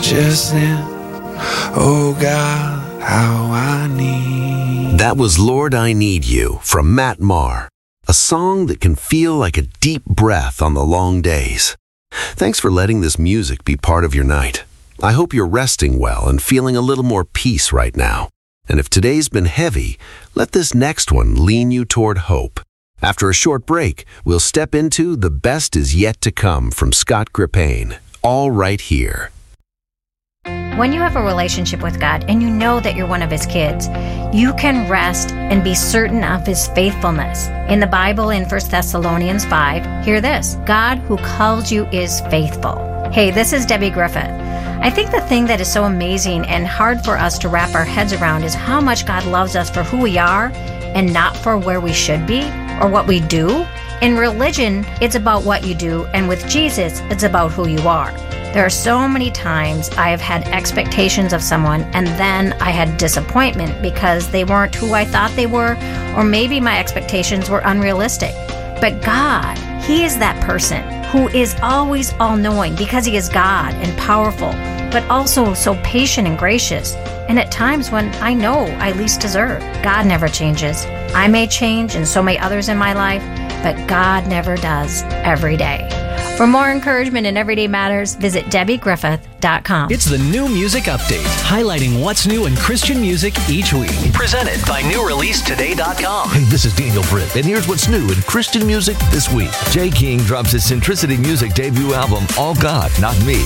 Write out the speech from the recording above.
just then. Oh God, how I need. That was Lord, I Need You from Matt Maher, a song that can feel like a deep breath on the long days. Thanks for letting this music be part of your night. I hope you're resting well and feeling a little more peace right now. And if today's been heavy, let this next one lean you toward hope. After a short break, we'll step into The Best Is Yet to Come from Scott Gripain, all right here. When you have a relationship with God and you know that you're one of His kids, you can rest and be certain of His faithfulness. In the Bible, in 1 Thessalonians 5, hear this: God who calls you is faithful. Hey, this is Debbie Griffith. I think the thing that is so amazing and hard for us to wrap our heads around is how much God loves us for who we are and not for where we should be or what we do. In religion, it's about what you do, and with Jesus, it's about who you are. There are so many times I have had expectations of someone and then I had disappointment because they weren't who I thought they were, or maybe my expectations were unrealistic. But God, He is that person who is always all-knowing because He is God and powerful, but also so patient and gracious. And at times when I know I least deserve, God never changes. I may change and so may others in my life, but God never does every day. For more encouragement in everyday matters, visit DebbieGriffith.com. It's the New Music Update, highlighting what's new in Christian music each week. Presented by NewReleaseToday.com. Hey, this is Daniel Britt, and here's what's new in Christian music this week. Jay King drops his Centricity Music debut album, All God, Not Me.